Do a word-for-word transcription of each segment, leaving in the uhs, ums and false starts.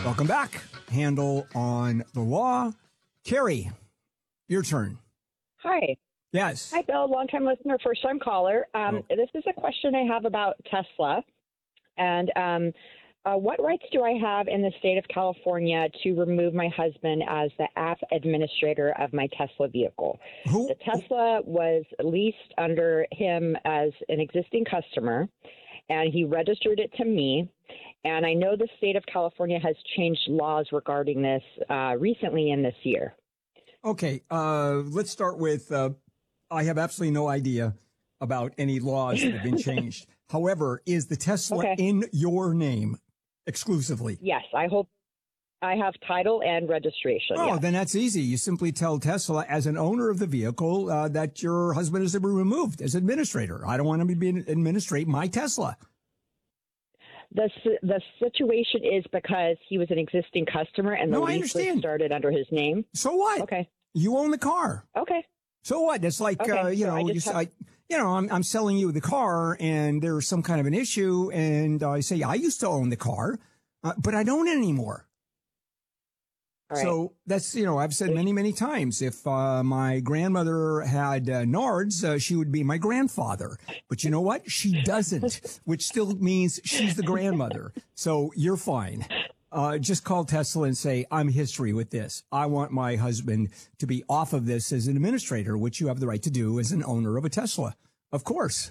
Welcome back. Handle on the law. Carrie, your turn. Hi. Yes. Hi, Bill. Long-time listener, first-time caller. Um, oh. This is a question I have about Tesla. And um, uh, what rights do I have in the state of California to remove my husband as the app administrator of my Tesla vehicle? Who? The Tesla was leased under him as an existing customer, and he registered it to me. And I know the state of California has changed laws regarding this uh, recently in this year. Okay, uh, let's start with, uh, I have absolutely no idea about any laws that have been changed. However, is the Tesla okay. in your name exclusively? Yes, I hope I have title and registration. Oh, yes. Then that's easy. You simply tell Tesla as an owner of the vehicle uh, that your husband is to be removed as administrator. I don't want him to be administrate my Tesla. The the situation is because he was an existing customer and the no, lease was started under his name. So what? Okay. You own the car. Okay. So what? It's like, okay, uh, you so know, you, have- I, you know, I'm, I'm selling you the car and there's some kind of an issue. And uh, I say, I used to own the car, uh, but I don't anymore. All right. So that's, you know, I've said many, many times, if uh, my grandmother had uh, Nards, uh, she would be my grandfather. But you know what? She doesn't, which still means she's the grandmother. So you're fine. Uh, just call Tesla and say, I'm history with this. I want my husband to be off of this as an administrator, which you have the right to do as an owner of a Tesla. Of course.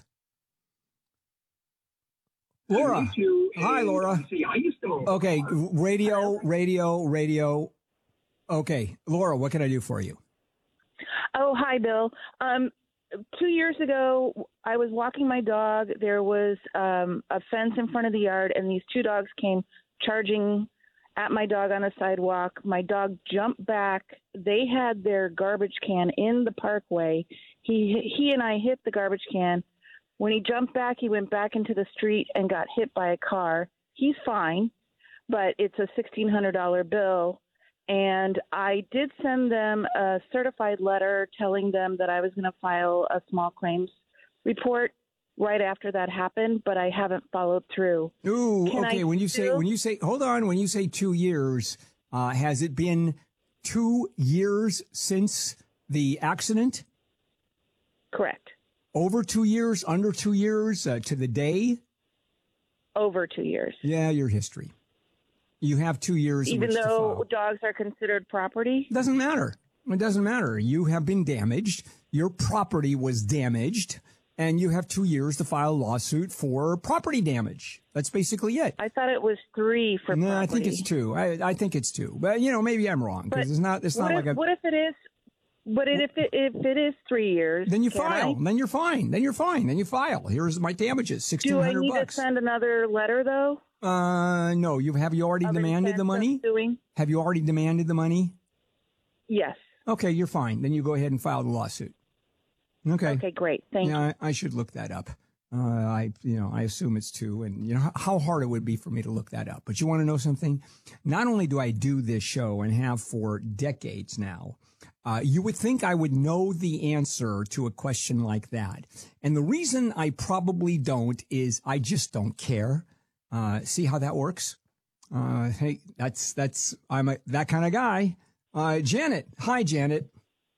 Laura. Hi, Laura. Okay. Radio, radio, radio. Okay. Laura, what can I do for you? Oh, hi, Bill. Um, two years ago, I was walking my dog. There was um, a fence in front of the yard, and these two dogs came charging at my dog on the sidewalk. My dog jumped back. They had their garbage can in the parkway. He he and I hit the garbage can. When he jumped back, he went back into the street and got hit by a car. He's fine, but it's a sixteen hundred dollars bill. And I did send them a certified letter telling them that I was going to file a small claims report right after that happened, but I haven't followed through. Ooh, Can okay. I when you say, when you say, hold on, when you say two years, uh, has it been two years since the accident? Correct. Over two years, under two years, uh, to the day? Over two years. Yeah, your history. You have two years. Even though dogs are considered property? Doesn't matter. It doesn't matter. You have been damaged. Your property was damaged. And you have two years to file a lawsuit for property damage. That's basically it. I thought it was three for no, property. I think it's two. I, I think it's two. But, you know, maybe I'm wrong. Because it's not, it's not if, like a... What if it is... But if it, if it is three years... Then you file. I? Then you're fine. Then you're fine. Then you file. Here's my damages, sixteen hundred bucks. Do I need bucks. to send another letter, though? Uh, no. You Have you already Other demanded the money? Doing? Have you already demanded the money? Yes. Okay, you're fine. Then you go ahead and file the lawsuit. Okay. Okay, great. Thank yeah, you. I, I should look that up. Uh, I, you know, I assume it's two, and you know how hard it would be for me to look that up. But you want to know something? Not only do I do this show and have for decades now, uh, you would think I would know the answer to a question like that. And the reason I probably don't is I just don't care. Uh, see how that works? Uh, hey, that's, that's, I'm a, that kind of guy. Uh, Janet. Hi, Janet.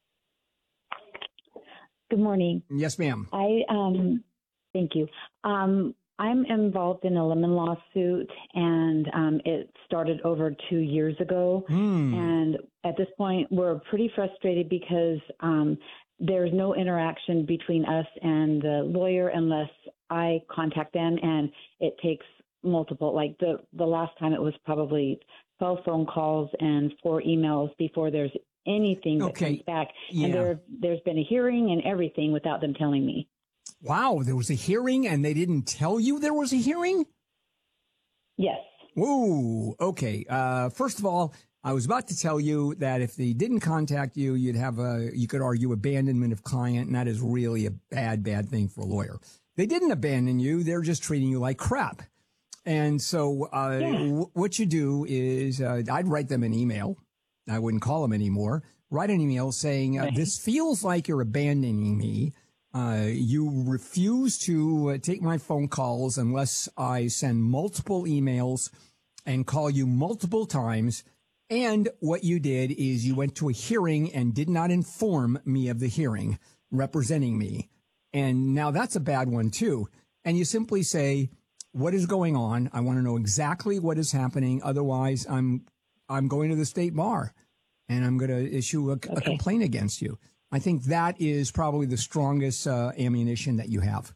Good morning. Yes, ma'am. I, um, thank you. Um, I'm involved in a lemon lawsuit, and um, it started over two years ago. Hmm. And at this point, we're pretty frustrated because um, there's no interaction between us and the lawyer unless I contact them, and it takes multiple. Like the the last time, it was probably twelve phone calls and four emails before there's anything that okay. comes back. Yeah. And there there's been a hearing and everything without them telling me. Wow, there was a hearing and they didn't tell you there was a hearing? Yes. Whoa. Okay. Uh, first of all, I was about to tell you that if they didn't contact you, you'd have a, you could argue abandonment of client, and that is really a bad, bad thing for a lawyer. They didn't abandon you. They're just treating you like crap. And so, uh, yeah. w- what you do is, uh, I'd write them an email. I wouldn't call them anymore. Write an email saying, uh, this feels like you're abandoning me. Uh, you refuse to uh, take my phone calls unless I send multiple emails and call you multiple times. And what you did is you went to a hearing and did not inform me of the hearing representing me. And now that's a bad one, too. And you simply say, what is going on? I want to know exactly what is happening. Otherwise, I'm I'm going to the state bar and I'm going to issue a, okay. a complaint against you. I think that is probably the strongest uh, ammunition that you have.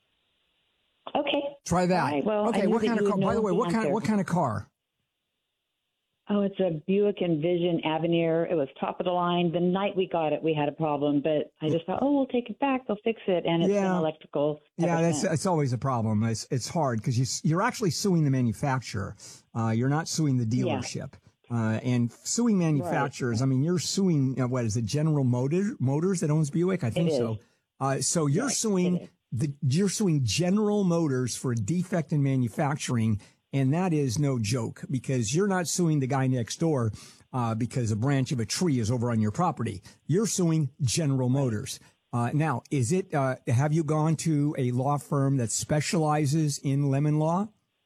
Okay. Try that. Right, well, okay. What kind of car? By the way, what kind of, what kind of car? Oh, it's a Buick Envision Avenir. It was top of the line. The night we got it, we had a problem, but I just thought, oh, we'll take it back. They'll fix it. And it's yeah. been electrical. Yeah, that's it's always a problem. It's, it's hard because you, you're actually suing the manufacturer. Uh, you're not suing the dealership. Yeah. Uh, and suing manufacturers, right. I mean, you're suing, uh, what is it, General Motors, Motors that owns Buick? I think it so. Uh, so you're yes, suing the, you're suing General Motors for a defect in manufacturing. And that is no joke because you're not suing the guy next door uh, because a branch of a tree is over on your property. You're suing General Motors. Uh, now, is it, uh, have you gone to a law firm that specializes in lemon law?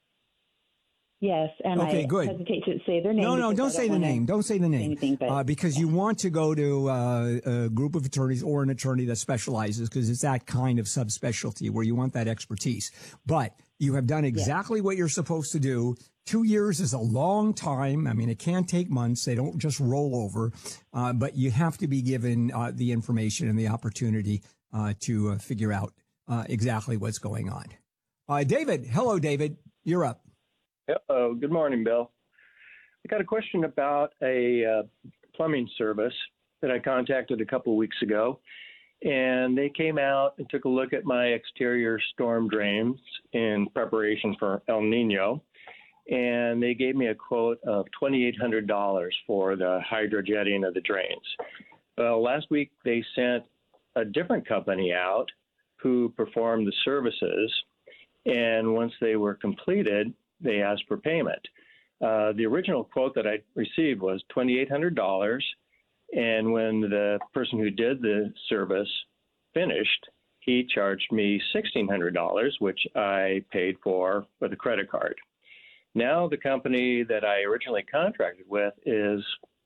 Yes, and okay, I good. hesitate to say their name. No, no, don't say the name. Don't say the name. Anything, but, uh, because yeah. you want to go to uh, a group of attorneys or an attorney that specializes because it's that kind of subspecialty where you want that expertise. But you have done exactly yeah. what you're supposed to do. Two years is a long time. I mean, it can take months. They don't just roll over. Uh, but you have to be given uh, the information and the opportunity uh, to uh, figure out uh, exactly what's going on. Uh, David. Hello, David. You're up. Oh, good morning, Bill. I got a question about a uh, plumbing service that I contacted a couple of weeks ago, and they came out and took a look at my exterior storm drains in preparation for El Nino, and they gave me a quote of twenty-eight hundred dollars for the hydrojetting of the drains. Well, last week they sent a different company out who performed the services, and once they were completed, they asked for payment. Uh, the original quote that I received was twenty-eight hundred dollars, and when the person who did the service finished, he charged me sixteen hundred dollars, which I paid for with a credit card. Now the company that I originally contracted with is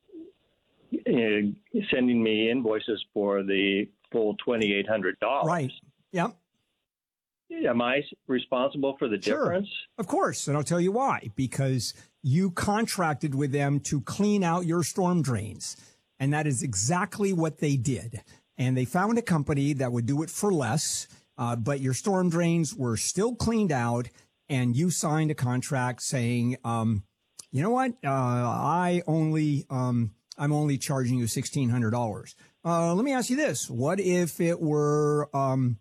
uh, sending me invoices for the full twenty-eight hundred dollars. Right. Yep. Am I responsible for the difference? Sure. Of course. And I'll tell you why. Because you contracted with them to clean out your storm drains. And that is exactly what they did. And they found a company that would do it for less. Uh, but your storm drains were still cleaned out. And you signed a contract saying, um, you know what? Uh, I only, um, I'm only charging you sixteen hundred dollars. Uh, let me ask you this. What if it were, um,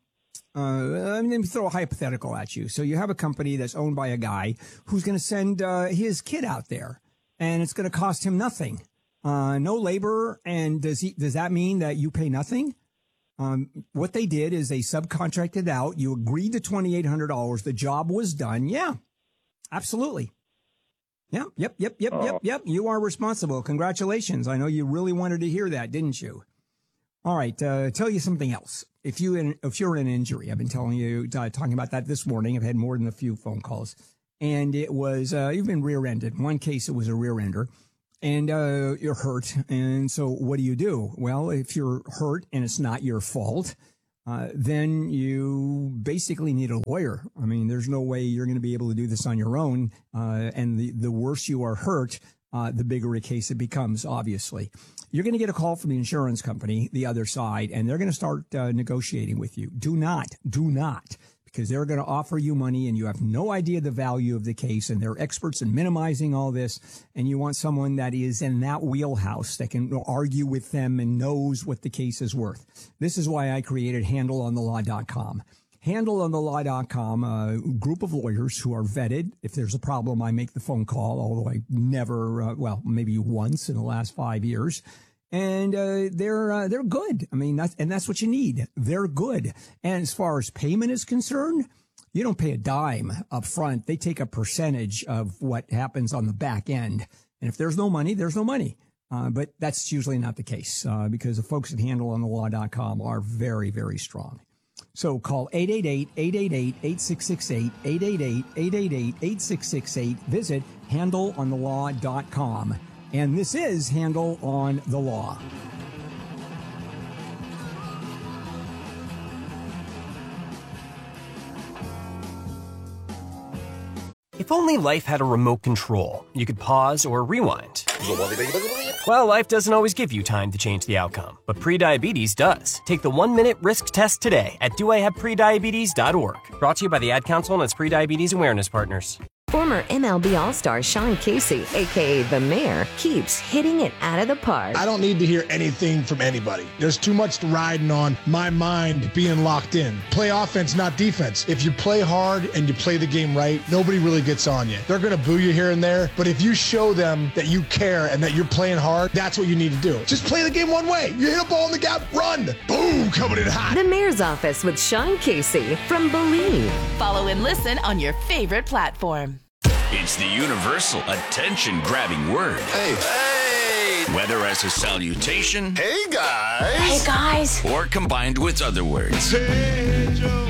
Uh, let me throw a hypothetical at you. So you have a company that's owned by a guy who's going to send uh, his kid out there, and it's going to cost him nothing, uh, no labor. And does he? Does that mean that you pay nothing? Um, what they did is they subcontracted out. You agreed to twenty-eight hundred dollars. The job was done. Yeah, absolutely. Yep, yep, yep, yep, oh. yep, yep. You are responsible. Congratulations. I know you really wanted to hear that, didn't you? All right. Uh, tell you something else. If you in, if you're in an injury, I've been telling you, uh, talking about that this morning. I've had more than a few phone calls, and it was uh, you've been rear-ended. In one case, it was a rear-ender, and uh, you're hurt. And so, what do you do? Well, if you're hurt and it's not your fault, uh, then you basically need a lawyer. I mean, there's no way you're going to be able to do this on your own. Uh, and the the worse you are hurt, uh, the bigger a case it becomes. Obviously. You're going to get a call from the insurance company, the other side, and they're going to start uh, negotiating with you. Do not, do not, because they're going to offer you money and you have no idea the value of the case, and they're experts in minimizing all this, and you want someone that is in that wheelhouse that can argue with them and knows what the case is worth. This is why I created handle on the law dot com. handle on the law dot com, a group of lawyers who are vetted. If there's a problem, I make the phone call, although I never, uh, well, maybe once in the last five years. And uh, they're uh, they're good. I mean, that's, and that's what you need. They're good. And as far as payment is concerned, you don't pay a dime up front. They take a percentage of what happens on the back end. And if there's no money, there's no money. Uh, but that's usually not the case uh, because the folks at handle on the law dot com are very, very strong. So call eight eight eight, eight eight eight, eight six six eight, eight eight eight, eight eight eight, eight six six eight. Visit handle on the law dot com. And this is Handle on the Law. If only life had a remote control, you could pause or rewind. Well, life doesn't always give you time to change the outcome, but prediabetes does. Take the one-minute risk test today at do I have prediabetes dot org. Brought to you by the Ad Council and its prediabetes awareness partners. Former M L B All-Star Sean Casey, a k a. The Mayor, keeps hitting it out of the park. I don't need to hear anything from anybody. There's too much riding on my mind being locked in. Play offense, not defense. If you play hard and you play the game right, nobody really gets on you. They're going to boo you here and there, but if you show them that you care and that you're playing hard, that's what you need to do. Just play the game one way. You hit a ball in the gap, run. Boom, coming in hot. The Mayor's Office with Sean Casey from Believe. Follow and listen on your favorite platform. It's the universal attention-grabbing word. Hey. Hey. Whether as a salutation. Hey, guys. Hey, guys. Or combined with other words. Hey, Joe.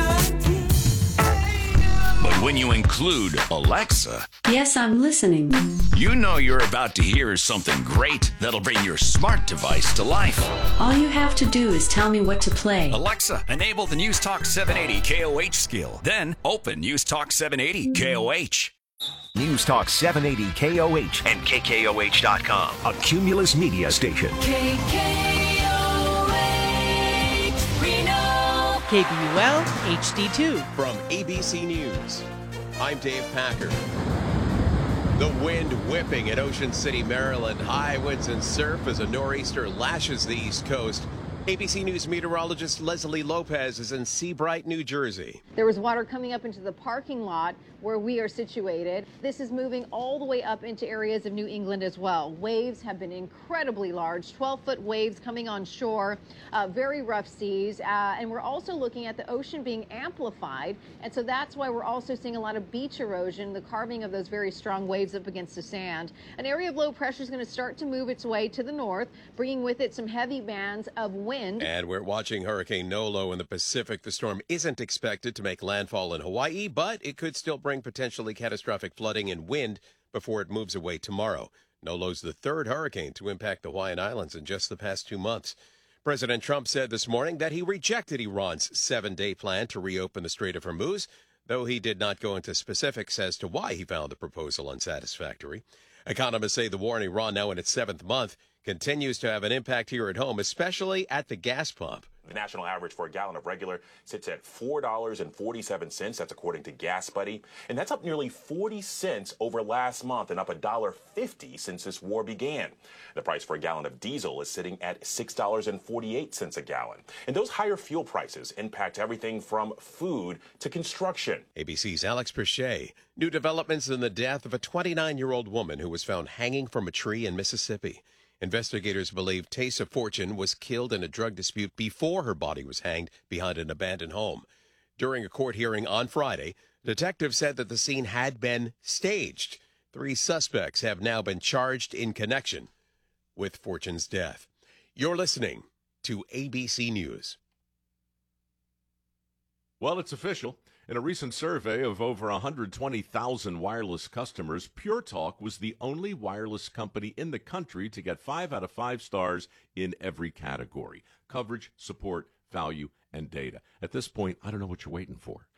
But when you include Alexa. Yes, I'm listening. You know you're about to hear something great that'll bring your smart device to life. All you have to do is tell me what to play. Alexa, enable the News Talk seven eighty K O H skill. Then open News Talk seven eighty K O H. News Talk seven eighty K O H and K K O H dot com, a Cumulus media station. K K O H, Reno. K B U L H D two. From A B C News, I'm Dave Packer. The wind whipping at Ocean City, Maryland. High winds and surf as a nor'easter lashes the East Coast. A B C News meteorologist Leslie Lopez is in Seabright, New Jersey. There was water coming up into the parking lot where we are situated. This is moving all the way up into areas of New England as well. Waves have been incredibly large, twelve-foot waves coming on shore, uh, very rough seas, uh, and we're also looking at the ocean being amplified, and so that's why we're also seeing a lot of beach erosion, the carving of those very strong waves up against the sand. An area of low pressure is going to start to move its way to the north, bringing with it some heavy bands of wind. And we're watching Hurricane Nolo in the Pacific. The storm isn't expected to make landfall in Hawaii, but it could still bring potentially catastrophic flooding and wind before it moves away tomorrow. Nolo's the third hurricane to impact the Hawaiian Islands in just the past two months. President Trump said this morning that he rejected Iran's seven-day plan to reopen the Strait of Hormuz, though he did not go into specifics as to why he found the proposal unsatisfactory. Economists say the war in Iran, now in its seventh month, continues to have an impact here at home, especially at the gas pump. The national average for a gallon of regular sits at four dollars and forty-seven cents. That's according to Gas Buddy. And that's up nearly forty cents over last month and up one dollar fifty since this war began. The price for a gallon of diesel is sitting at six dollars and forty-eight cents a gallon. And those higher fuel prices impact everything from food to construction. A B C's Alex Perche. New developments in the death of a twenty-nine-year-old woman who was found hanging from a tree in Mississippi. Investigators believe Taysa Fortune was killed in a drug dispute before her body was hanged behind an abandoned home. During a court hearing on Friday, detectives said that the scene had been staged. Three suspects have now been charged in connection with Fortune's death. You're listening to A B C News. Well, it's official. In a recent survey of over one hundred twenty thousand wireless customers, Pure Talk was the only wireless company in the country to get five out of five stars in every category: coverage, support, value, and data. At this point, I don't know what you're waiting for.